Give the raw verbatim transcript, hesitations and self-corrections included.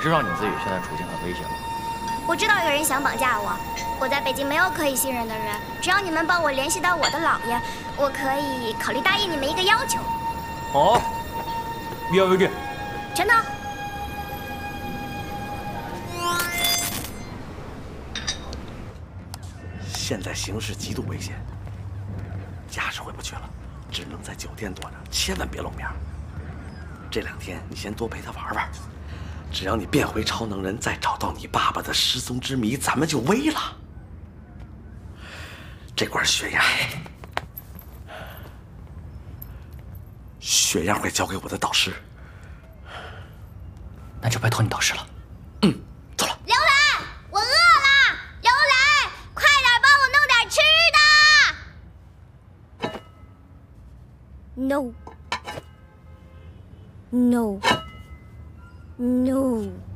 知道你自己现在处境很危险吗？ 我知道有人想绑架我，我在北京没有可以信任的人。只要你们帮我联系到我的姥爷，我可以考虑答应你们一个要求。 好，一言为定。 真的？ 现在形势极度危险，家是回不去了，只能在酒店躲着，千万别露面。这两天你先多陪他玩玩，只要你变回超能人，再找到你爸爸的失踪之谜，咱们就危了。这管血样，血样会交给我的导师。 那就拜托你导师了。 嗯，走了。 刘兰，我饿了。刘兰，快点帮我弄点吃的。No. No. No.